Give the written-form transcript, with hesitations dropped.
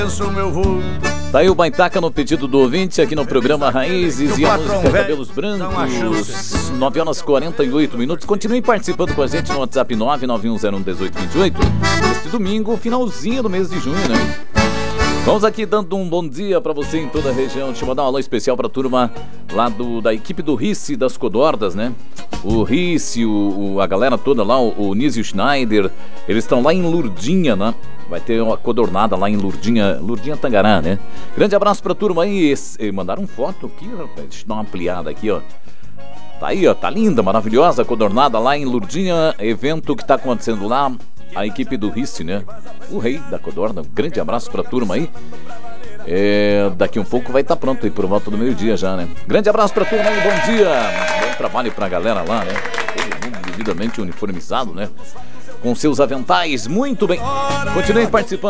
Tá aí o Baitaca no pedido do ouvinte aqui no programa Raízes e a música Cabelos Brancos. 9 horas 48 minutos. Continue participando com a gente no WhatsApp 991011828. Este domingo, finalzinho do mês de junho, né? Vamos aqui dando um bom dia pra você em toda a região. Deixa eu mandar um alô especial pra turma lá da equipe do Rice das Codordas, né? O Rice, a galera toda lá, o Nísio Schneider, eles estão lá em Lurdinha, né? Vai ter uma codornada lá em Lurdinha Tangará, né? Grande abraço pra turma aí. Mandaram foto aqui, rapaz. Deixa eu dar uma ampliada aqui, ó. Tá aí, ó. Tá linda, maravilhosa a codornada lá em Lurdinha. Evento que tá acontecendo lá. A equipe do Rice, né? O rei da codorna. Um grande abraço pra turma aí. Daqui um pouco vai estar pronto aí por volta do meio-dia já, né? Grande abraço pra turma aí. Bom dia. Bom trabalho pra galera lá, né? Todo mundo devidamente uniformizado, né? Com seus aventais. Muito bem. Continuem participando.